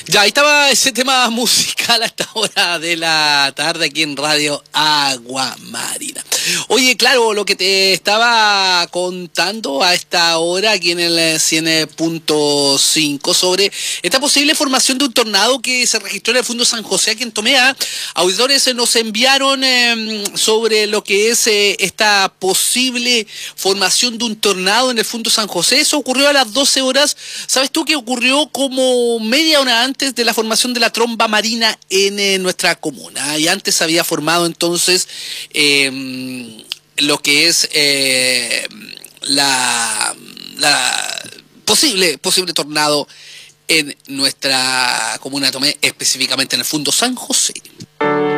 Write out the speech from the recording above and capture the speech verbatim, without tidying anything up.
Ya, ahí estaba ese tema musical a esta hora de la tarde aquí en Radio Agua Marina. Oye, claro, lo que te estaba contando a esta hora aquí en el cien punto cinco sobre esta posible formación de un tornado que se registró en el Fundo San José aquí en Tomea. Auditores nos enviaron eh, sobre lo que es eh, esta posible formación de un tornado en el Fundo San José. Eso ocurrió a las doce horas. ¿Sabes tú que ocurrió como media hora antes de la formación de la tromba marina en eh, nuestra comuna? Y antes había formado entonces eh, lo que es eh, la, la posible, posible tornado en nuestra comuna de Tomé, específicamente en el Fundo San José.